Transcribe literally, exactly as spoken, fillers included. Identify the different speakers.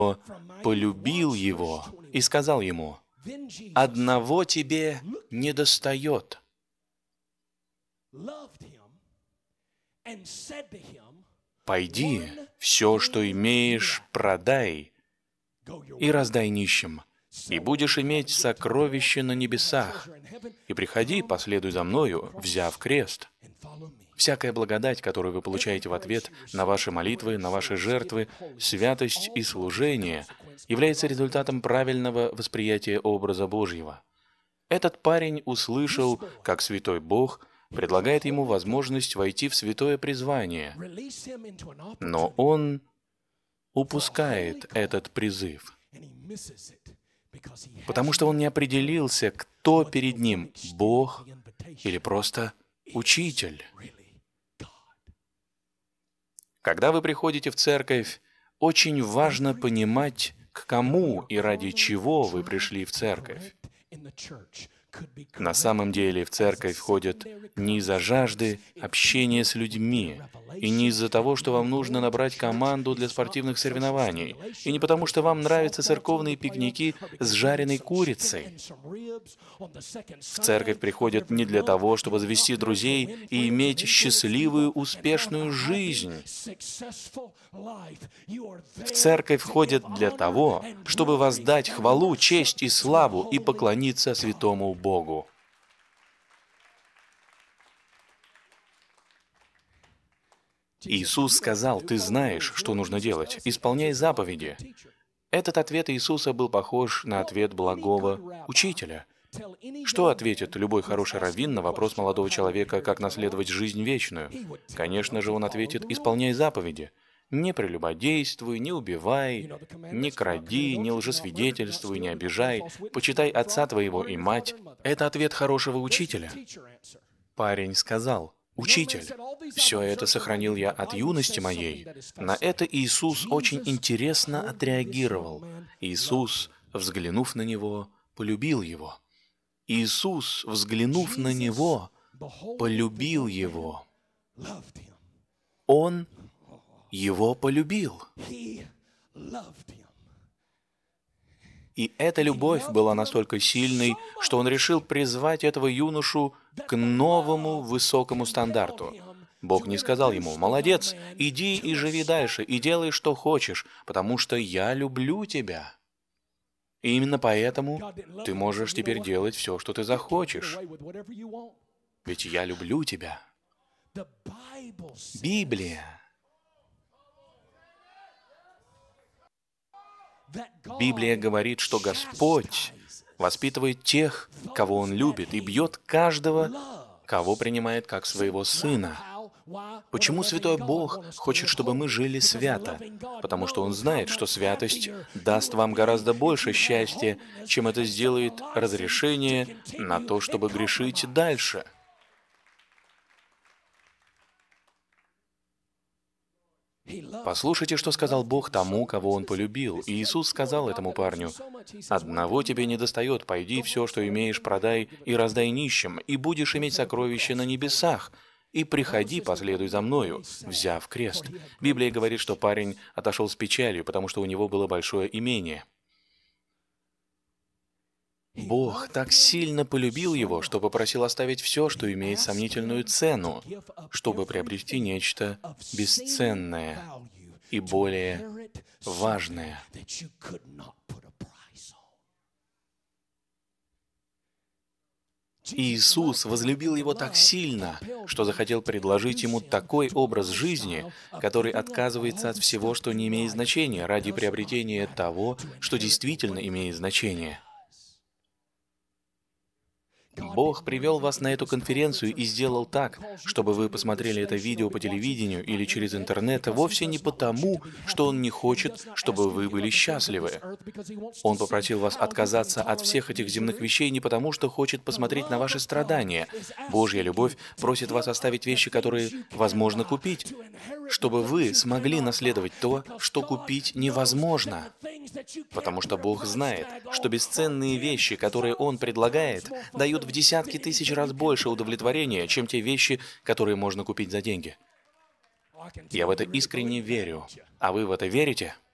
Speaker 1: полюбил его и сказал ему: «Одного тебе недостает. Пойди, все, что имеешь, продай и раздай нищим, и будешь иметь сокровище на небесах. И приходи, последуй за мною, взяв крест». Всякая благодать, которую вы получаете в ответ на ваши молитвы, на ваши жертвы, святость и служение, является результатом правильного восприятия образа Божьего. Этот парень услышал, как святой Бог предлагает ему возможность войти в святое призвание, но он упускает этот призыв, потому что он не определился, кто перед ним, Бог или просто учитель. Когда вы приходите в церковь, очень важно понимать, к кому и ради чего вы пришли в церковь. На самом деле в церковь ходят не из-за жажды общения с людьми, и не из-за того, что вам нужно набрать команду для спортивных соревнований, и не потому, что вам нравятся церковные пикники с жареной курицей. В церковь приходят не для того, чтобы завести друзей и иметь счастливую, успешную жизнь. В церковь ходят для того, чтобы воздать хвалу, честь и славу и поклониться святому Богу. Иисус сказал: «Ты знаешь, что нужно делать. Исполняй заповеди». Этот ответ Иисуса был похож на ответ благого учителя. Что ответит любой хороший раввин на вопрос молодого человека, как наследовать жизнь вечную? Конечно же, он ответит: «Исполняй заповеди». Не прелюбодействуй, не убивай, не кради, не лжесвидетельствуй, не обижай, почитай отца твоего и мать. Это ответ хорошего учителя. Парень сказал: «Учитель, все это сохранил я от юности моей». На это Иисус очень интересно отреагировал. Иисус, взглянув на него, полюбил его. Иисус, взглянув на него, полюбил его. Он его полюбил. И эта любовь была настолько сильной, что он решил призвать этого юношу к новому высокому стандарту. Бог не сказал ему: «Молодец, иди и живи дальше, и делай, что хочешь, потому что я люблю тебя». И именно поэтому ты можешь теперь делать все, что ты захочешь. Ведь я люблю тебя. Библия. Библия говорит, что Господь воспитывает тех, кого Он любит, и бьет каждого, кого принимает как своего сына. Почему Святой Бог хочет, чтобы мы жили свято? Потому что Он знает, что святость даст вам гораздо больше счастья, чем это сделает разрешение на то, чтобы грешить дальше. Послушайте, что сказал Бог тому, кого Он полюбил. И Иисус сказал этому парню: «Одного тебе недостает, пойди, все, что имеешь, продай и раздай нищим, и будешь иметь сокровища на небесах. И приходи, последуй за мною, взяв крест». Библия говорит, что парень отошел с печалью, потому что у него было большое имение. Бог так сильно полюбил его, что попросил оставить все, что имеет сомнительную цену, чтобы приобрести нечто бесценное и более важное. Иисус возлюбил его так сильно, что захотел предложить ему такой образ жизни, который отказывается от всего, что не имеет значения, ради приобретения того, что действительно имеет значение. Бог привел вас на эту конференцию и сделал так, чтобы вы посмотрели это видео по телевидению или через интернет, вовсе не потому, что Он не хочет, чтобы вы были счастливы. Он попросил вас отказаться от всех этих земных вещей не потому, что хочет посмотреть на ваши страдания. Божья любовь просит вас оставить вещи, которые возможно купить, чтобы вы смогли наследовать то, что купить невозможно. Потому что Бог знает, что бесценные вещи, которые Он предлагает, дают в десятки тысяч раз больше удовлетворения, чем те вещи, которые можно купить за деньги. Я в это искренне верю. А вы в это верите?